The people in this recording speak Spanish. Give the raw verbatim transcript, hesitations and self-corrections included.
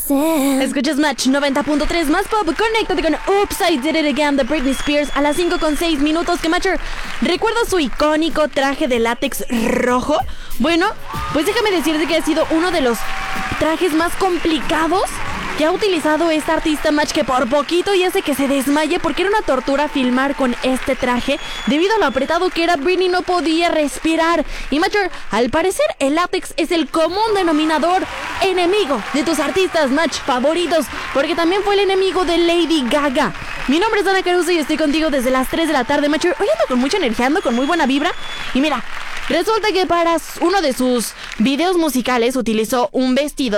myself. Escuchas Match noventa punto tres más pop. Conéctate con Oops, I Did It Again de Britney Spears a las cinco con seis minutos. Que Matcher, ¿recuerdas su icónico traje de látex rojo? Bueno, pues déjame decirte que ha sido uno de los trajes más complicados que ha utilizado esta artista, Match, que por poquito ya hace que se desmaye porque era una tortura filmar con este traje debido a lo apretado que era. Britney no podía respirar. Y Matcher, al parecer el látex es el común denominador enemigo de tus artistas, Match, favoritos, porque también fue el enemigo de Lady Gaga. Mi nombre es Ana Caruso y estoy contigo desde las tres de la tarde, Matcher. Hoy ando con mucha energía, ando con muy buena vibra. Y mira, resulta que para uno de sus videos musicales utilizó un vestido